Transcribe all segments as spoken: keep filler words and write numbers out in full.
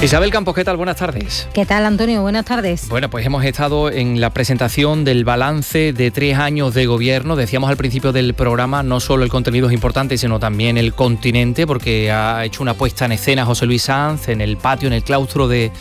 Isabel Campos, ¿qué tal? Buenas tardes. ¿Qué tal, Antonio? Buenas tardes. Bueno, pues hemos estado en la presentación del balance de tres años de gobierno. Decíamos al principio del programa, no solo el contenido es importante, sino también el continente, porque ha hecho una puesta en escena José Luis Sanz en el patio, en el claustro del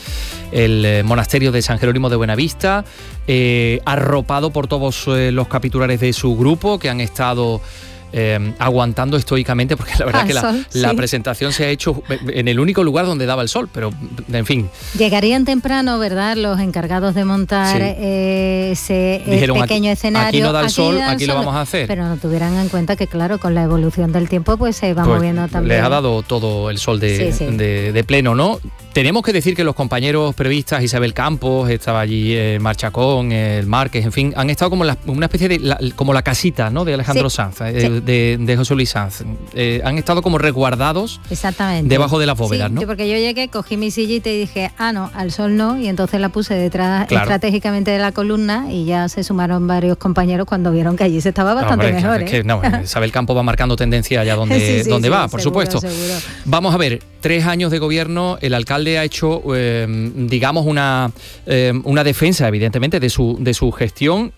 monasterio de San Jerónimo de Buenavista, eh, arropado por todos eh, los capitulares de su grupo, que han estado Eh, aguantando estoicamente, porque la verdad Al es que sol, la, la sí. presentación se ha hecho en el único lugar donde daba el sol, pero en fin. Llegarían temprano, ¿verdad?, los encargados de montar Sí. eh, ese Dijeron, pequeño aquí, escenario. Aquí no da el sol, da el aquí sol, lo vamos a hacer. Pero no tuvieran en cuenta que, claro, con la evolución del tiempo, pues se va Pues moviendo también. les ha dado todo el sol de, Sí, sí. de, de pleno, ¿no? Tenemos que decir que los compañeros periodistas, Isabel Campos, estaba allí eh, Marchacón, el Márquez, en fin, han estado como la, una especie de, la, como la casita, ¿no?, de Alejandro Sí, Sanz, eh, sí. de, de José Luis Sanz. Eh, han estado como resguardados Exactamente. debajo de las bóvedas, Sí, ¿no? yo porque yo llegué, cogí mi sillita y dije, ah, no, al sol no, y entonces la puse detrás Claro. estratégicamente de la columna y ya se sumaron varios compañeros cuando vieron que allí se estaba bastante Hombre, mejor. es ¿eh? que, no, Isabel Campos va marcando tendencia allá donde, Sí, sí, donde sí, va, por seguro, supuesto. seguro. Vamos a ver, tres años de gobierno, el alcalde ha hecho, eh, digamos, una, eh, una defensa, evidentemente, de su, de su gestión,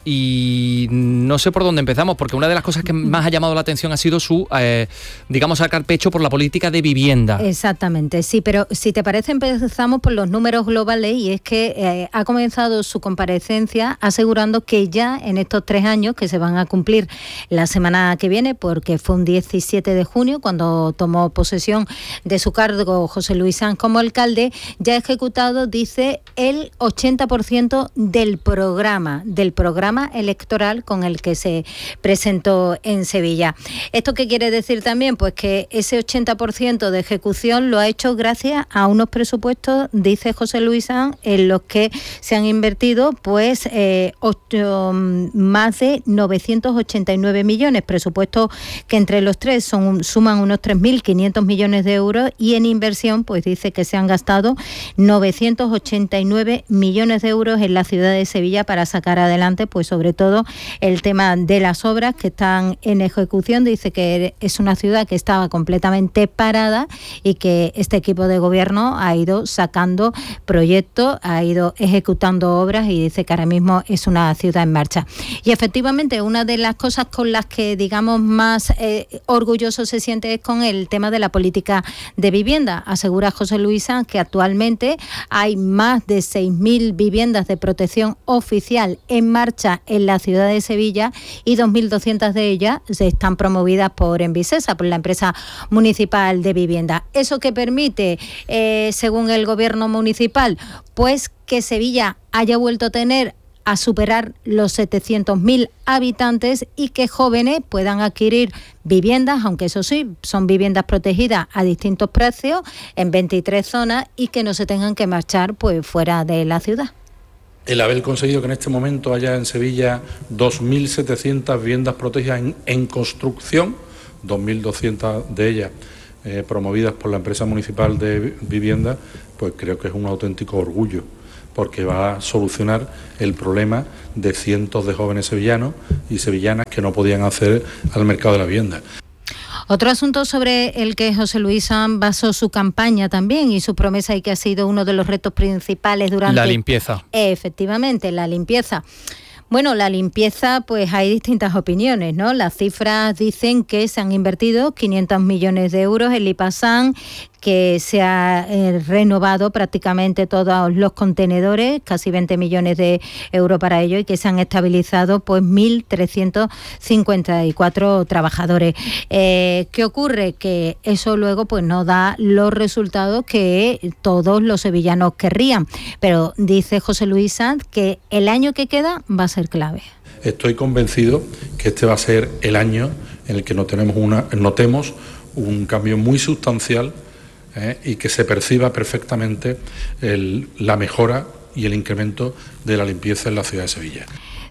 y no sé por dónde empezamos, porque una de las cosas que más ha llamado la atención ha sido su, eh, digamos, sacar pecho por la política de vivienda. Exactamente, sí, pero si te parece empezamos por los números globales, y es que eh, ha comenzado su comparecencia asegurando que ya en estos tres años que se van a cumplir la semana que viene, porque fue un diecisiete de junio cuando tomó posesión de su cargo José Luis Sanz como alcalde, ya ha ejecutado, dice, el ochenta por ciento del programa, del programa electoral con el que se presentó en Sevilla. ¿Esto qué quiere decir también? Pues que ese ochenta por ciento de ejecución lo ha hecho gracias a unos presupuestos, dice José Luis Sanz, en los que se han invertido pues eh, ocho, más de novecientos ochenta y nueve millones, presupuestos que entre los tres son suman unos tres mil quinientos millones de euros, y en inversión pues dice que se han gastado novecientos ochenta y nueve millones de euros en la ciudad de Sevilla para sacar adelante pues sobre todo el tema de las obras que están en ejecución. Dice que es una ciudad que estaba completamente parada y que este equipo de gobierno ha ido sacando proyectos, ha ido ejecutando obras, y dice que ahora mismo es una ciudad en marcha. Y efectivamente una de las cosas con las que digamos más eh, orgulloso se siente es con el tema de la política de vivienda. Asegura José Luis Sanz que actualmente hay más de seis mil viviendas de protección oficial en marcha en la ciudad de Sevilla, y dos mil doscientas de ellas están promovidas por Envisesa, por la empresa municipal de vivienda. ¿Eso qué permite, eh, según el gobierno municipal? Pues que Sevilla haya vuelto a tener a superar los setecientos mil habitantes, y que jóvenes puedan adquirir viviendas, aunque eso sí, son viviendas protegidas a distintos precios en veintitrés zonas, y que no se tengan que marchar pues fuera de la ciudad. El haber conseguido que en este momento haya en Sevilla dos mil setecientas viviendas protegidas en, en construcción, dos mil doscientas de ellas eh, promovidas por la empresa municipal de vivienda, pues creo que es un auténtico orgullo, porque va a solucionar el problema de cientos de jóvenes sevillanos y sevillanas que no podían acceder al mercado de la vivienda. Otro asunto sobre el que José Luis Sanz basó su campaña también y su promesa, y que ha sido uno de los retos principales durante... La limpieza. Efectivamente, la limpieza. Bueno, la limpieza, pues hay distintas opiniones, ¿no? Las cifras dicen que se han invertido quinientos millones de euros en Lipasan, que se ha eh, renovado prácticamente todos los contenedores, casi veinte millones de euros para ello, y que se han estabilizado pues mil trescientos cincuenta y cuatro trabajadores. Eh, ¿Qué ocurre? Que eso luego pues no da los resultados que todos los sevillanos querrían, pero dice José Luis Sanz que el año que queda va a ser clave. Estoy convencido que este va a ser el año en el que no tenemos una, notemos un cambio muy sustancial eh, y que se perciba perfectamente el, la mejora y el incremento de la limpieza en la ciudad de Sevilla.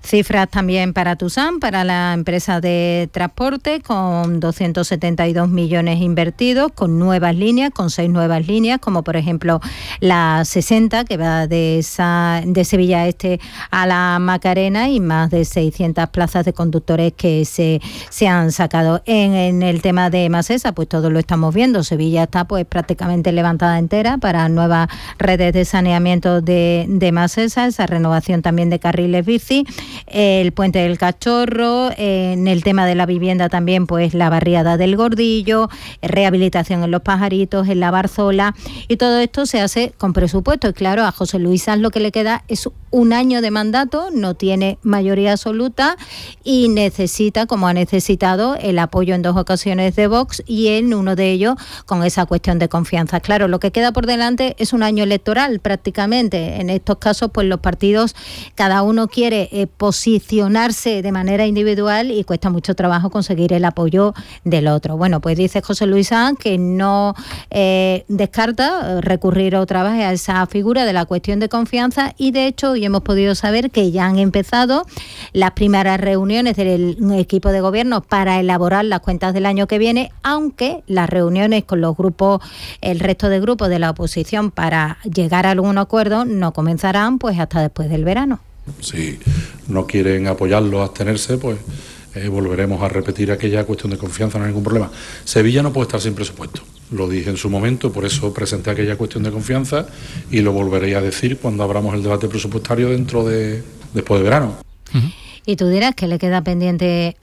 Cifras también para Tusam, para la empresa de transporte, con doscientos setenta y dos millones invertidos, con nuevas líneas, con seis nuevas líneas, como por ejemplo la sesenta, que va de, esa, de Sevilla Este a la Macarena, y más de seiscientas plazas de conductores que se, se han sacado. En, en el tema de Masesa, pues todo lo estamos viendo. Sevilla está pues prácticamente levantada entera para nuevas redes de saneamiento de, de Masesa, esa renovación también de carriles bici, el puente del Cachorro, en el tema de la vivienda también pues la barriada del Gordillo, rehabilitación en Los Pajaritos, en la Barzola, y todo esto se hace con presupuesto. Y claro, a José Luis Sanz lo que le queda es un año de mandato, no tiene mayoría absoluta y necesita, como ha necesitado, el apoyo en dos ocasiones de Vox y en uno de ellos con esa cuestión de confianza. Claro, lo que queda por delante es un año electoral prácticamente. En estos casos, pues los partidos, cada uno quiere eh, posicionarse de manera individual y cuesta mucho trabajo conseguir el apoyo del otro. Bueno, pues dice José Luis Sanz que no eh, descarta recurrir otra vez a esa figura de la cuestión de confianza, y de hecho hoy hemos podido saber que ya han empezado las primeras reuniones del equipo de gobierno para elaborar las cuentas del año que viene, aunque las reuniones con los grupos, el resto de grupos de la oposición para llegar a algún acuerdo no comenzarán pues hasta después del verano. Si no quieren apoyarlo, abstenerse, pues eh, volveremos a repetir aquella cuestión de confianza, no hay ningún problema. Sevilla no puede estar sin presupuesto. Lo dije en su momento, por eso presenté aquella cuestión de confianza y lo volveré a decir cuando abramos el debate presupuestario dentro de después de verano. Uh-huh. Y tú dirás que le queda pendiente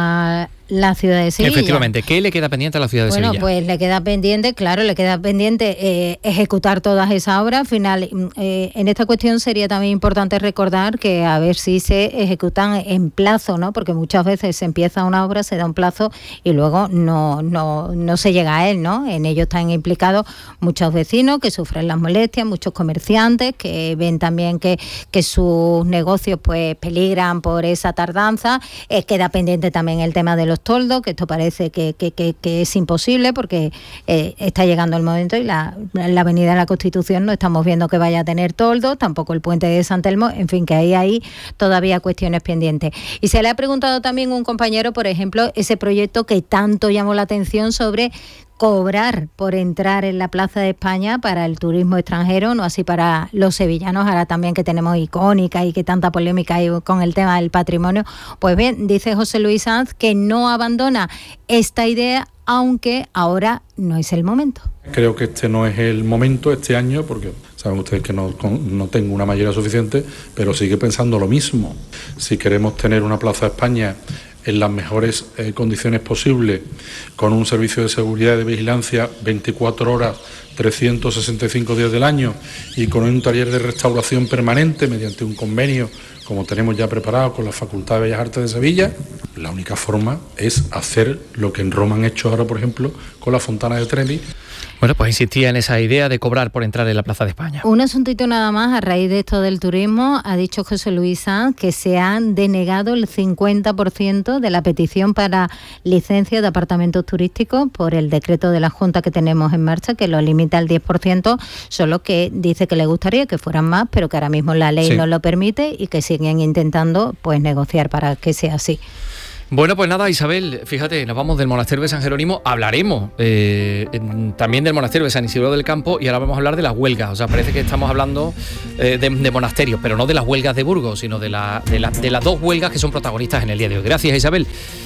a la ciudad de Sevilla. Efectivamente, ¿qué le queda pendiente a la ciudad de bueno, Sevilla? Bueno, pues le queda pendiente, claro, le queda pendiente eh, ejecutar todas esas obras. Al final, eh, en esta cuestión sería también importante recordar que a ver si se ejecutan en plazo, ¿no? Porque muchas veces se empieza una obra, se da un plazo y luego no, no, no se llega a él, ¿no? En ello están implicados muchos vecinos que sufren las molestias, muchos comerciantes que ven también que, que sus negocios pues peligran por esa tardanza. Eh, queda pendiente también el tema de los toldos, que esto parece que, que, que, que es imposible porque eh, está llegando el momento y la, la avenida de la Constitución no estamos viendo que vaya a tener toldo, tampoco el puente de San Telmo, en fin, que hay ahí todavía cuestiones pendientes. Y se le ha preguntado también a un compañero, por ejemplo, ese proyecto que tanto llamó la atención sobre cobrar por entrar en la Plaza de España para el turismo extranjero, no así para los sevillanos, ahora también que tenemos icónica y que tanta polémica hay con el tema del patrimonio. Pues bien, dice José Luis Sanz que no abandona esta idea, aunque ahora no es el momento. Creo que este no es el momento, este año, porque saben ustedes que no, no tengo una mayoría suficiente, pero sigue pensando lo mismo. Si queremos tener una Plaza de España en las mejores eh, condiciones posibles, con un servicio de seguridad y de vigilancia veinticuatro horas, trescientos sesenta y cinco días del año, y con un taller de restauración permanente mediante un convenio como tenemos ya preparado con la Facultad de Bellas Artes de Sevilla, la única forma es hacer lo que en Roma han hecho ahora, por ejemplo, con la Fontana de Trevi. Bueno, pues insistía en esa idea de cobrar por entrar en la Plaza de España. Un asuntito nada más, a raíz de esto del turismo, ha dicho José Luis Sanz que se han denegado el cincuenta por ciento de la petición para licencia de apartamentos turísticos por el decreto de la Junta que tenemos en marcha, que lo limita al diez por ciento, solo que dice que le gustaría que fueran más, pero que ahora mismo la ley sí no lo permite y que siguen intentando pues negociar para que sea así. Bueno, pues nada, Isabel, fíjate, nos vamos del monasterio de San Jerónimo, hablaremos eh, también del monasterio de San Isidro del Campo y ahora vamos a hablar de las huelgas. O sea, parece que estamos hablando eh, de, de monasterios, pero no de las huelgas de Burgos, sino de, la, de, la, de las dos huelgas que son protagonistas en el día de hoy. Gracias, Isabel.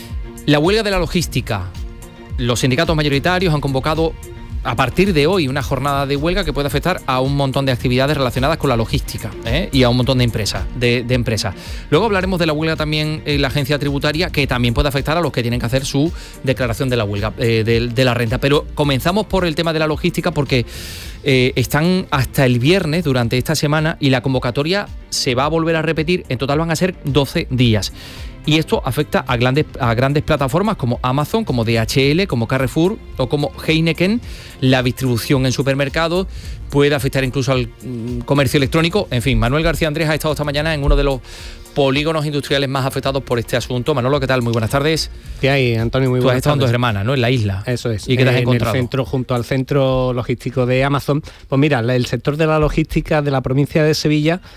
La huelga de la logística. Los sindicatos mayoritarios han convocado a partir de hoy una jornada de huelga que puede afectar a un montón de actividades relacionadas con la logística ¿eh? y a un montón de empresas, de, de empresas. Luego hablaremos de la huelga también en la agencia tributaria, que también puede afectar a los que tienen que hacer su declaración de la huelga, eh, de, de la renta. Pero comenzamos por el tema de la logística porque eh, están hasta el viernes durante esta semana y la convocatoria se va a volver a repetir. En total van a ser doce días. Y esto afecta a grandes, a grandes plataformas como Amazon, como D H L, como Carrefour o como Heineken. La distribución en supermercados puede afectar incluso al mm, comercio electrónico. En fin, Manuel García Andrés ha estado esta mañana en uno de los polígonos industriales más afectados por este asunto. Manolo, ¿qué tal? Muy buenas tardes. ¿Qué hay, Antonio? Muy buenas tardes. Tú has estado en Dos Hermanas, ¿no? En la isla. Eso es. ¿Y qué te has en encontrado? En el centro, junto al centro logístico de Amazon. Pues mira, el sector de la logística de la provincia de Sevilla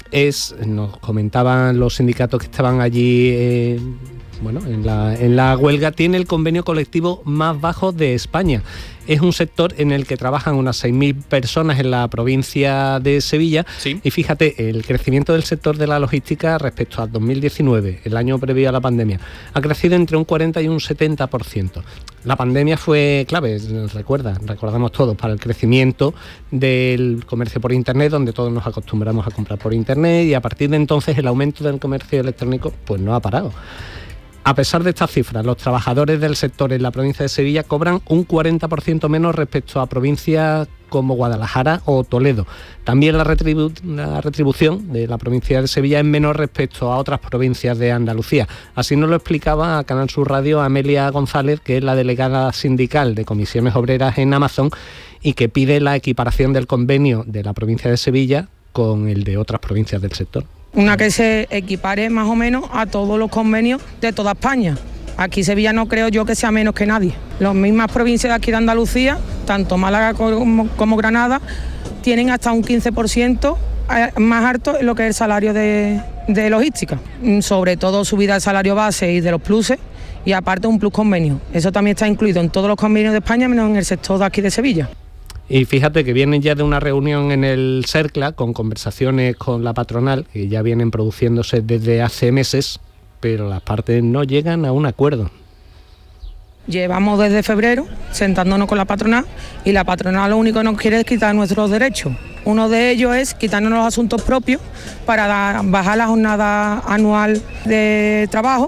es, nos comentaban los sindicatos que estaban allí eh, bueno, en la, en la huelga, tiene el convenio colectivo más bajo de España. Es un sector en el que trabajan unas seis mil personas en la provincia de Sevilla. Sí. Y fíjate, el crecimiento del sector de la logística respecto a dos mil diecinueve, el año previo a la pandemia, ha crecido entre un cuarenta y un setenta por ciento. La pandemia fue clave, recuerda, recordamos todos, para el crecimiento del comercio por Internet, donde todos nos acostumbramos a comprar por Internet, y a partir de entonces el aumento del comercio electrónico pues no ha parado. A pesar de estas cifras, los trabajadores del sector en la provincia de Sevilla cobran un cuarenta por ciento menos respecto a provincias como Guadalajara o Toledo. También la, retribu- la retribución de la provincia de Sevilla es menor respecto a otras provincias de Andalucía. Así nos lo explicaba a Canal Sur Radio Amelia González, que es la delegada sindical de comisiones obreras en Amazon y que pide la equiparación del convenio de la provincia de Sevilla con el de otras provincias del sector. Una que se equipare más o menos a todos los convenios de toda España. Aquí Sevilla no creo yo que sea menos que nadie. Las mismas provincias de aquí de Andalucía, tanto Málaga como, como Granada, tienen hasta un quince por ciento más alto en lo que es el salario de, de logística. Sobre todo subida del salario base y de los pluses, y aparte un plus convenio. Eso también está incluido en todos los convenios de España, menos en el sector de aquí de Sevilla. Y fíjate que vienen ya de una reunión en el CERCLA con conversaciones con la patronal, que ya vienen produciéndose desde hace meses, pero las partes no llegan a un acuerdo. Llevamos desde febrero sentándonos con la patronal, y la patronal lo único que nos quiere es quitar nuestros derechos. Uno de ellos es quitarnos los asuntos propios para dar, bajar la jornada anual de trabajo,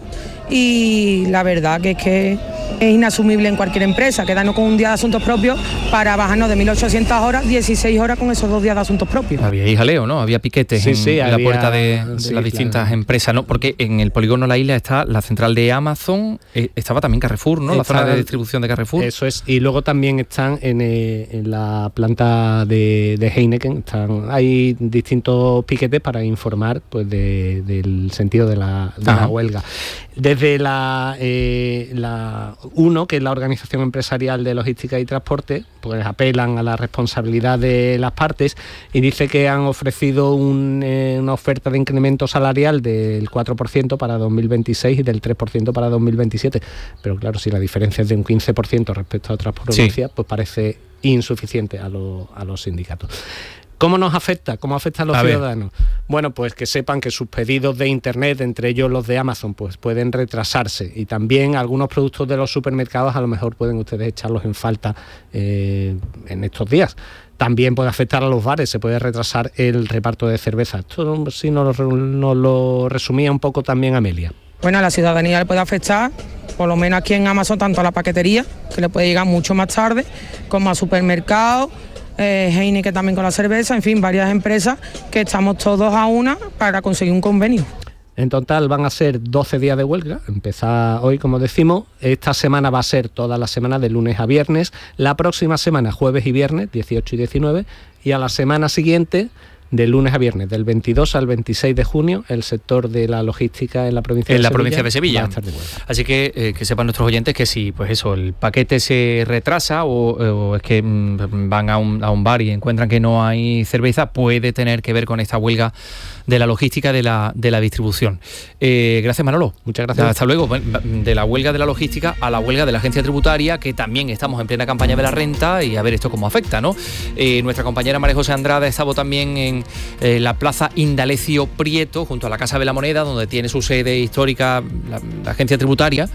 y la verdad que es que es inasumible en cualquier empresa quedarnos con un día de asuntos propios para bajarnos de mil ochocientas horas, dieciséis horas con esos dos días de asuntos propios. Había jaleo, ¿no? Había piquetes sí, en, sí, en había, la puerta de, de sí, las distintas claro. empresas, ¿no? Porque en el polígono La Isla está la central de Amazon, eh, estaba también Carrefour, ¿no? Está, la zona de distribución de Carrefour. Eso es, y luego también están en, eh, en la planta de, de Heineken, están, hay distintos piquetes para informar pues de, del sentido de la, de la huelga. Desde la, eh, la UNO, que es la Organización Empresarial de Logística y Transporte, pues apelan a la responsabilidad de las partes y dice que han ofrecido un, eh, una oferta de incremento salarial del cuatro por ciento para dos mil veintiséis y del tres por ciento para dos mil veintisiete. Pero claro, si la diferencia es de un quince por ciento respecto a otras provincias, sí. pues parece insuficiente a, lo, a los sindicatos. ¿Cómo nos afecta? ¿Cómo afecta a los a ciudadanos? Ver. Bueno, pues que sepan que sus pedidos de Internet, entre ellos los de Amazon, pues pueden retrasarse, y también algunos productos de los supermercados a lo mejor pueden ustedes echarlos en falta eh, en estos días. También puede afectar a los bares, se puede retrasar el reparto de cerveza. Esto sí nos lo, nos lo resumía un poco también Amelia. Bueno, a la ciudadanía le puede afectar, por lo menos aquí en Amazon, tanto a la paquetería, que le puede llegar mucho más tarde, como a supermercados, Eh, Heineken también con la cerveza, en fin, varias empresas que estamos todos a una para conseguir un convenio. En total van a ser doce días de huelga, empezar hoy, como decimos. Esta semana va a ser toda la semana de lunes a viernes, la próxima semana jueves y viernes, dieciocho y diecinueve, y a la semana siguiente de lunes a viernes, del veintidós al veintiséis de junio, el sector de la logística en la provincia en de la Sevilla. provincia de Sevilla. Va a estar de huelga. Así que eh, que sepan nuestros oyentes que si pues eso, el paquete se retrasa o, o es que mm, van a un, a un bar y encuentran que no hay cerveza, puede tener que ver con esta huelga de la logística de la, de la distribución. Eh, gracias, Manolo. Muchas gracias. Hasta luego. De la huelga de la logística a la huelga de la agencia tributaria, que también estamos en plena campaña de la renta, y a ver esto cómo afecta, ¿no? Eh, nuestra compañera María José Andrada estaba también en eh, la Plaza Indalecio Prieto, junto a la Casa de la Moneda, donde tiene su sede histórica la, la agencia tributaria.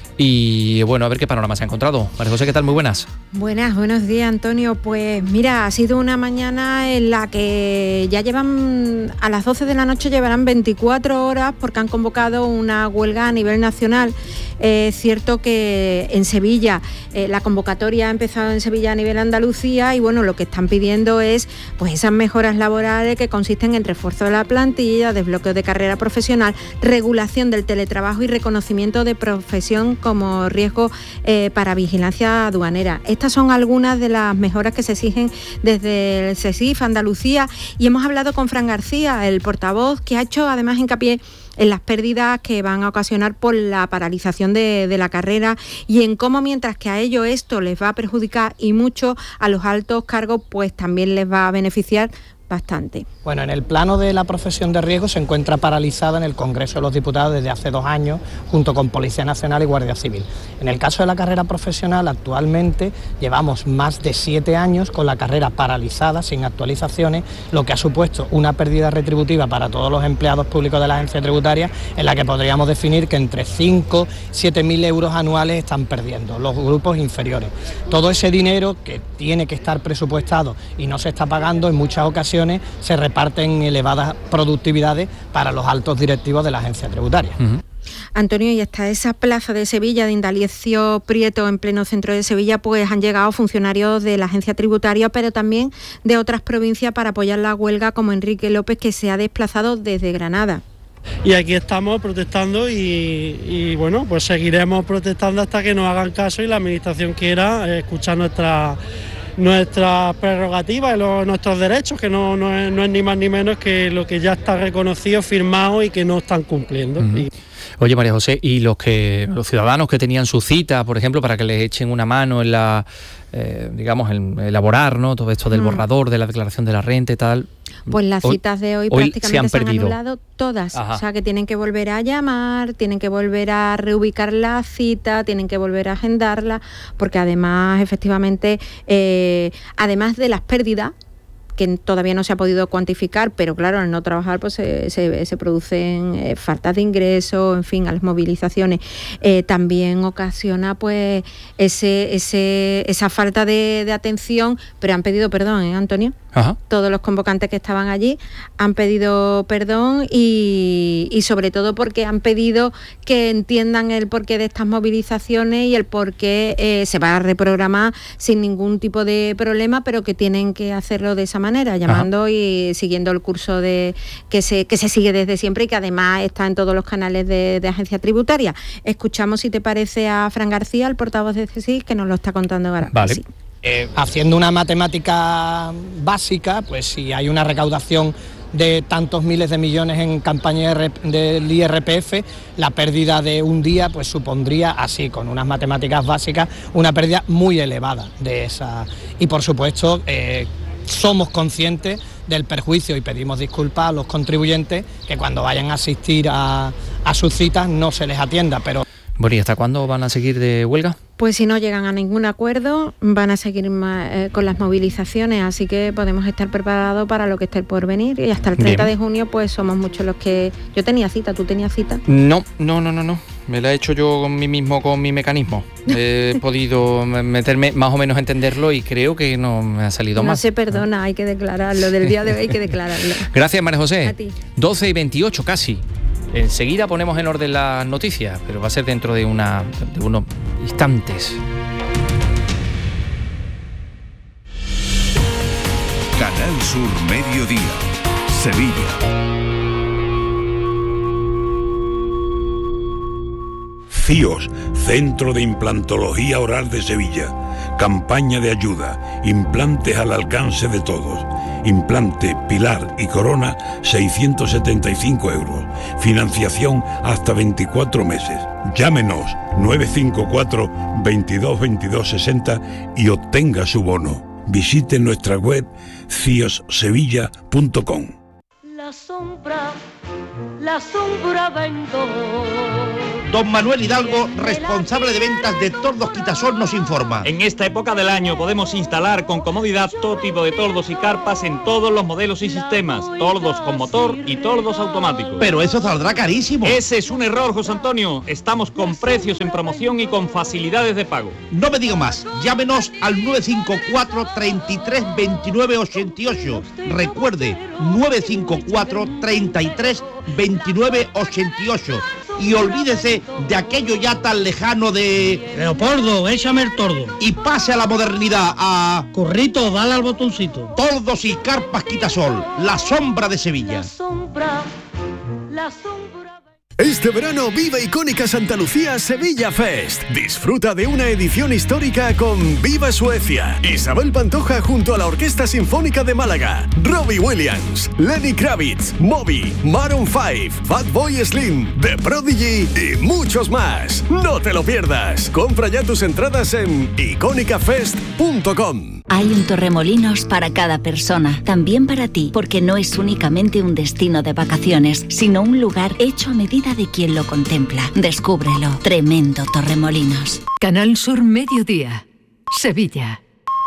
Y bueno, a ver qué panorama se ha encontrado. María José, ¿qué tal? Muy buenas. Buenas, buenos días, Antonio. Pues mira, ha sido una mañana en la que ya llevan, a las doce de la noche llevarán veinticuatro horas porque han convocado una huelga a nivel nacional. Es cierto que en Sevilla, eh, la convocatoria ha empezado en Sevilla a nivel Andalucía, y bueno, lo que están pidiendo es pues esas mejoras laborales que consisten en refuerzo de la plantilla, desbloqueo de carrera profesional, regulación del teletrabajo y reconocimiento de profesión como riesgo eh, para vigilancia aduanera. Estas son algunas de las mejoras que se exigen desde el CESIF Andalucía, y hemos hablado con Fran García, el portavoz, que ha hecho además hincapié en las pérdidas que van a ocasionar por la paralización de, de la carrera, y en cómo mientras que a ellos esto les va a perjudicar y mucho, a los altos cargos pues también les va a beneficiar bastante. Bueno, en el plano de la profesión de riesgo se encuentra paralizada en el Congreso de los Diputados desde hace dos años, junto con Policía Nacional y Guardia Civil. En el caso de la carrera profesional, actualmente llevamos más de siete años con la carrera paralizada, sin actualizaciones, lo que ha supuesto una pérdida retributiva para todos los empleados públicos de la agencia tributaria, en la que podríamos definir que entre cinco y siete mil euros anuales están perdiendo los grupos inferiores. Todo ese dinero que tiene que estar presupuestado y no se está pagando, en muchas ocasiones se reparten elevadas productividades para los altos directivos de la agencia tributaria. Uh-huh. Antonio, y hasta esa plaza de Sevilla, de Indalecio Prieto, en pleno centro de Sevilla, pues han llegado funcionarios de la agencia tributaria, pero también de otras provincias para apoyar la huelga, como Enrique López, que se ha desplazado desde Granada. Y aquí estamos protestando y, y bueno, pues seguiremos protestando hasta que nos hagan caso y la administración quiera escuchar nuestra nuestras prerrogativas y los, nuestros derechos, que no, no, es, no es ni más ni menos que lo que ya está reconocido, firmado y que no están cumpliendo. Uh-huh. y... Oye, María José, y los que los ciudadanos que tenían su cita, por ejemplo, para que les echen una mano en la, eh, digamos, en elaborar, ¿no?, todo esto del uh-huh. borrador de la declaración de la renta y tal. Pues las hoy, citas de hoy, hoy prácticamente se han, se han anulado todas. Ajá. O sea, que tienen que volver a llamar, tienen que volver a reubicar la cita, tienen que volver a agendarla, porque además, efectivamente, eh, además de las pérdidas, que todavía no se ha podido cuantificar, pero claro, al no trabajar pues se, se, se producen eh, faltas de ingresos, en fin, a las movilizaciones. Eh, también ocasiona pues ese, ese, esa falta de, de atención, pero han pedido perdón, ¿eh, Antonio? Ajá. Todos los convocantes que estaban allí han pedido perdón y, y sobre todo porque han pedido que entiendan el porqué de estas movilizaciones y el porqué eh, se va a reprogramar sin ningún tipo de problema, pero que tienen que hacerlo de esa manera, llamando Ajá. y siguiendo el curso de que se, que se sigue desde siempre y que además está en todos los canales de, de agencia tributaria. Escuchamos, si te parece, a Fran García, el portavoz de C E S I, que nos lo está contando ahora. Vale. Sí. Eh, haciendo una matemática básica, pues si hay una recaudación de tantos miles de millones en campaña del I R P F, la pérdida de un día pues supondría, así con unas matemáticas básicas, una pérdida muy elevada de esa. Y por supuesto eh, somos conscientes del perjuicio y pedimos disculpas a los contribuyentes que cuando vayan a asistir a, a sus citas no se les atienda, pero... Bueno, ¿y hasta cuándo van a seguir de huelga? Pues si no llegan a ningún acuerdo, van a seguir más, eh, con las movilizaciones, así que podemos estar preparados para lo que esté por venir. Y hasta el treinta Bien. de junio, pues somos muchos los que... Yo tenía cita, ¿tú tenías cita? No, no, no, no, no. Me la he hecho yo con mí mismo, con mi mecanismo. He podido meterme, más o menos a entenderlo, y creo que no me ha salido no mal. No se perdona, hay que declararlo. Del día de hoy hay que declararlo. Gracias, María José. A ti. doce y veintiocho casi. Enseguida ponemos en orden las noticias, pero va a ser dentro de, una, de unos instantes. Canal Sur Mediodía, Sevilla. C I O S, Centro de Implantología Oral de Sevilla. Campaña de ayuda. Implantes al alcance de todos. Implante, pilar y corona, seiscientos setenta y cinco euros. Financiación hasta veinticuatro meses. Llámenos nueve cinco cuatro, veintidós, veintidós, sesenta y obtenga su bono. Visite nuestra web cios sevilla punto com. La sombra, la sombra vendo. Don Manuel Hidalgo, responsable de ventas de Tordos Quitasol, nos informa. En esta época del año podemos instalar con comodidad todo tipo de tordos y carpas en todos los modelos y sistemas, tordos con motor y tordos automáticos. Pero eso saldrá carísimo. Ese es un error, José Antonio. Estamos con precios en promoción y con facilidades de pago. No me diga más. Llámenos al nueve cinco cuatro, treinta y tres, veintinueve, ochenta y ocho. Recuerde, nueve cinco cuatro, treinta y tres, veintinueve, ochenta y ocho. Y olvídese de aquello ya tan lejano de... Leopoldo, échame el tordo. Y pase a la modernidad, a... Corrito, dale al botoncito. Tordos y carpas Quitasol, la sombra de Sevilla. La sombra, la sombra... Este verano vive Icónica Santa Lucía Sevilla Fest. Disfruta de una edición histórica con Viva Suecia, Isabel Pantoja junto a la Orquesta Sinfónica de Málaga, Robbie Williams, Lenny Kravitz, Moby, Maroon cinco, Fatboy Slim, The Prodigy y muchos más. No te lo pierdas. Compra ya tus entradas en icónica fest punto com. Hay un Torremolinos para cada persona, también para ti, porque no es únicamente un destino de vacaciones, sino un lugar hecho a medida de quien lo contempla. Descúbrelo. Tremendo Torremolinos. Canal Sur Mediodía, Sevilla.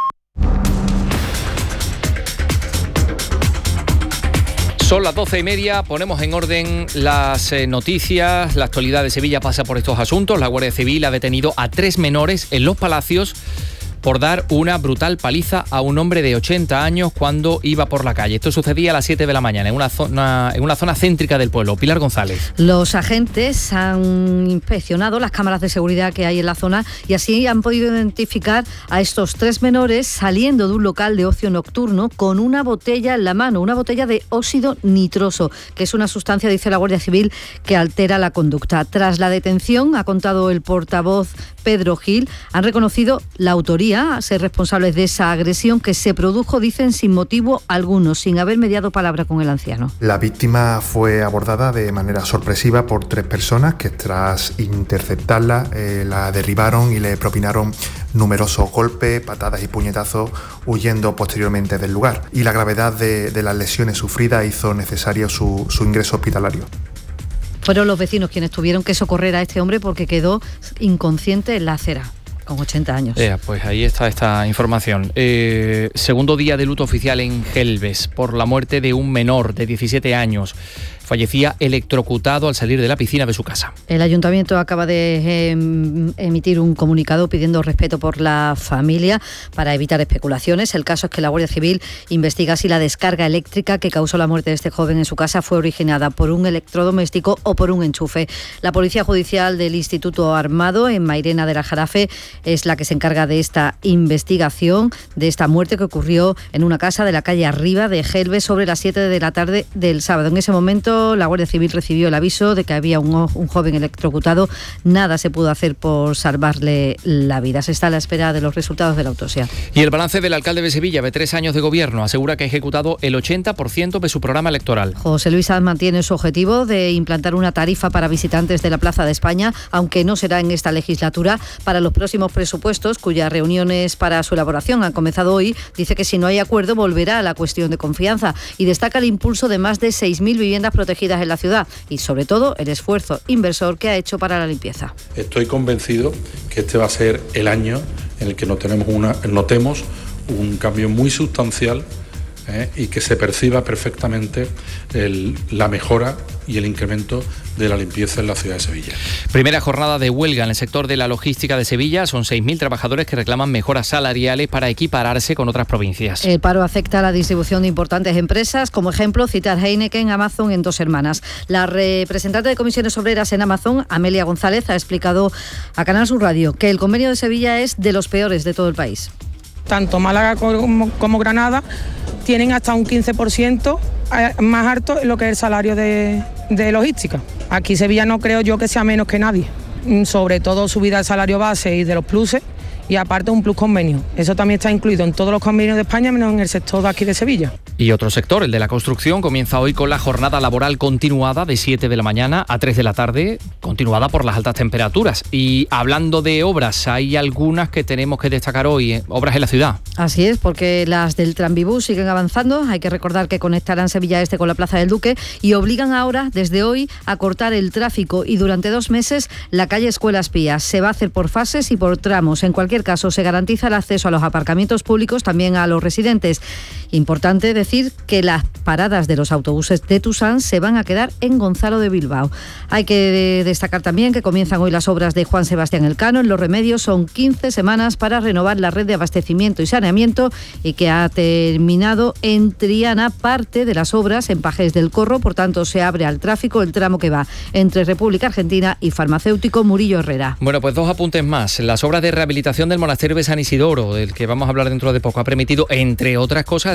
Son las doce y media, ponemos en orden las eh, noticias. La actualidad de Sevilla pasa por estos asuntos. La Guardia Civil ha detenido a tres menores en Los Palacios por dar una brutal paliza a un hombre de ochenta años cuando iba por la calle. Esto sucedía a las siete de la mañana en una zona, en una zona céntrica del pueblo. Pilar González. Los agentes han inspeccionado las cámaras de seguridad que hay en la zona y así han podido identificar a estos tres menores saliendo de un local de ocio nocturno con una botella en la mano, una botella de óxido nitroso, que es una sustancia, dice la Guardia Civil, que altera la conducta. Tras la detención, ha contado el portavoz Pedro Gil, han reconocido la autoría a ser responsables de esa agresión que se produjo, dicen, sin motivo alguno, sin haber mediado palabra con el anciano. La víctima fue abordada de manera sorpresiva por tres personas que tras interceptarla eh, la derribaron y le propinaron numerosos golpes, patadas y puñetazos, huyendo posteriormente del lugar. Y la gravedad de, de las lesiones sufridas hizo necesario su, su ingreso hospitalario. Fueron los vecinos quienes tuvieron que socorrer a este hombre porque quedó inconsciente en la acera. Con ochenta años. Eh, pues ahí está esta información. Eh, segundo día de luto oficial en Gelbes por la muerte de un menor de diecisiete años. Fallecía electrocutado al salir de la piscina de su casa. El ayuntamiento acaba de eh, emitir un comunicado pidiendo respeto por la familia para evitar especulaciones. El caso es que la Guardia Civil investiga si la descarga eléctrica que causó la muerte de este joven en su casa fue originada por un electrodoméstico o por un enchufe. La Policía Judicial del Instituto Armado en Mairena del Aljarafe es la que se encarga de esta investigación, de esta muerte que ocurrió en una casa de la calle Arriba de Gelbes sobre las siete de la tarde del sábado. En ese momento la Guardia Civil recibió el aviso de que había un, un joven electrocutado. Nada se pudo hacer por salvarle la vida. Se está a la espera de los resultados de la autopsia. Y el balance del alcalde de Sevilla de tres años de gobierno asegura que ha ejecutado el ochenta por ciento de su programa electoral. José Luis Sanz mantiene su objetivo de implantar una tarifa para visitantes de la Plaza de España, aunque no será en esta legislatura. Para los próximos presupuestos, cuyas reuniones para su elaboración han comenzado hoy, dice que si no hay acuerdo volverá a la cuestión de confianza y destaca el impulso de más de seis mil viviendas protegidas en la ciudad y sobre todo el esfuerzo inversor que ha hecho para la limpieza. Estoy convencido que este va a ser el año en el que no tenemos una, notemos un cambio muy sustancial ¿eh? y que se perciba perfectamente el, la mejora y el incremento de la limpieza en la ciudad de Sevilla. Primera jornada de huelga en el sector de la logística de Sevilla. Son seis mil trabajadores que reclaman mejoras salariales para equipararse con otras provincias. El paro afecta a la distribución de importantes empresas. Como ejemplo, citar Heineken, Amazon en Dos Hermanas. La representante de Comisiones Obreras en Amazon, Amelia González, ha explicado a Canal Sur Radio que el convenio de Sevilla es de los peores de todo el país. Tanto Málaga como, como Granada tienen hasta un quince por ciento más alto en lo que es el salario de, de logística. Aquí Sevilla no creo yo que sea menos que nadie, sobre todo subida del salario base y de los pluses y aparte un plus convenio. Eso también está incluido en todos los convenios de España menos en el sector de aquí de Sevilla. Y otro sector, el de la construcción, comienza hoy con la jornada laboral continuada de siete de la mañana a tres de la tarde, continuada por las altas temperaturas. Y hablando de obras, hay algunas que tenemos que destacar hoy, ¿eh? Obras en la ciudad. Así es, porque las del Tranvibús siguen avanzando. Hay que recordar que conectarán Sevilla Este con la Plaza del Duque y obligan ahora, desde hoy, a cortar el tráfico y durante dos meses la calle Escuelas Pías. Se va a hacer por fases y por tramos. En cualquier caso, se garantiza el acceso a los aparcamientos públicos, también a los residentes. Importante decir que las paradas de los autobuses de Tusán se van a quedar en Gonzalo de Bilbao. Hay que destacar también que comienzan hoy las obras de Juan Sebastián Elcano. En Los Remedios son quince semanas para renovar la red de abastecimiento y saneamiento y que ha terminado en Triana parte de las obras en Pajes del Corro. Por tanto, se abre al tráfico el tramo que va entre República Argentina y Farmacéutico Murillo Herrera. Bueno, pues dos apuntes más. Las obras de rehabilitación del monasterio de San Isidoro, del que vamos a hablar dentro de poco, ha permitido, entre otras cosas,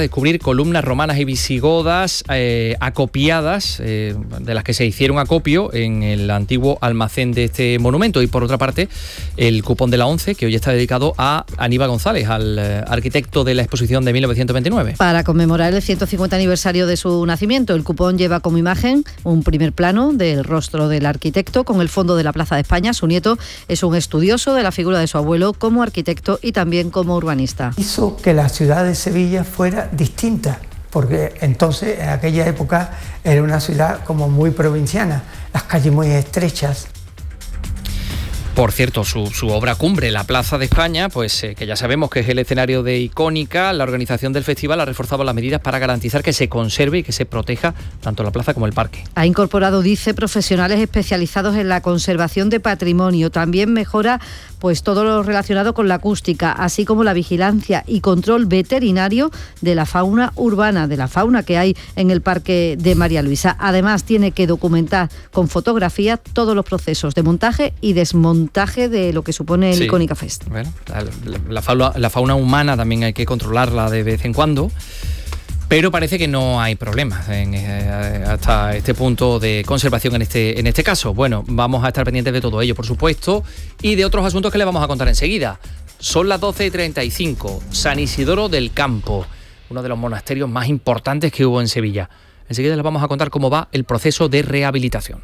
descubrir columnas romanas y visigodas eh, acopiadas, eh, de las que se hicieron acopio en el antiguo almacén de este monumento. Y por otra parte, el cupón de la ONCE, que hoy está dedicado a Aníbal González, al eh, arquitecto de la exposición de mil novecientos veintinueve. Para conmemorar el ciento cincuenta aniversario de su nacimiento, el cupón lleva como imagen un primer plano del rostro del arquitecto con el fondo de la Plaza de España. Su nieto es un estudioso de la figura de su abuelo como arquitecto y también como urbanista. Hizo que la ciudad de Sevilla fuera distinta, porque entonces en aquella época era una ciudad como muy provinciana, las calles muy estrechas. Por cierto, su, su obra cumbre, la Plaza de España, pues eh, que ya sabemos que es el escenario de Icónica, la organización del festival ha reforzado las medidas para garantizar que se conserve y que se proteja tanto la plaza como el parque. Ha incorporado, dice, profesionales especializados en la conservación de patrimonio. También mejora pues todo lo relacionado con la acústica, así como la vigilancia y control veterinario de la fauna urbana, de la fauna que hay en el Parque de María Luisa. Además, tiene que documentar con fotografía todos los procesos de montaje y desmontaje de lo que supone el sí. Icónica Fest. Bueno, la, la, fauna, la fauna humana también hay que controlarla de vez en cuando, pero parece que no hay problemas en, eh, hasta este punto de conservación en este, en este caso. Bueno, vamos a estar pendientes de todo ello, por supuesto, y de otros asuntos que les vamos a contar enseguida. Son las doce y treinta y cinco, San Isidoro del Campo, uno de los monasterios más importantes que hubo en Sevilla. Enseguida les vamos a contar cómo va el proceso de rehabilitación.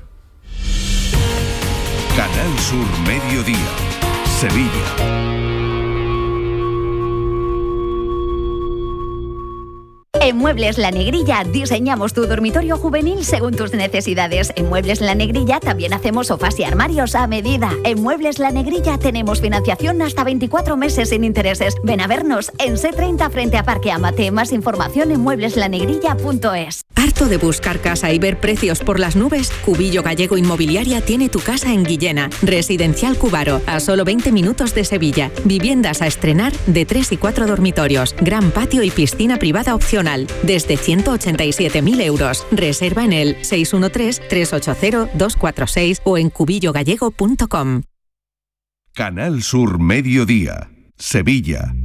Canal Sur Mediodía, Sevilla. En Muebles La Negrilla diseñamos tu dormitorio juvenil según tus necesidades. En Muebles La Negrilla también hacemos sofás y armarios a medida. En Muebles La Negrilla tenemos financiación hasta veinticuatro meses sin intereses. Ven a vernos en C treinta frente a Parque Amate. Más información en muebles la negrilla punto es. ¿Harto de buscar casa y ver precios por las nubes? Cubillo Gallego Inmobiliaria tiene tu casa en Guillena. Residencial Cubaro, a solo veinte minutos de Sevilla. Viviendas a estrenar de tres y cuatro dormitorios. Gran patio y piscina privada opcional. Desde ciento ochenta y siete mil euros. Reserva en el seis uno tres, tres ocho cero, dos cuatro seis o en cubillo gallego punto com. Canal Sur Mediodía, Sevilla.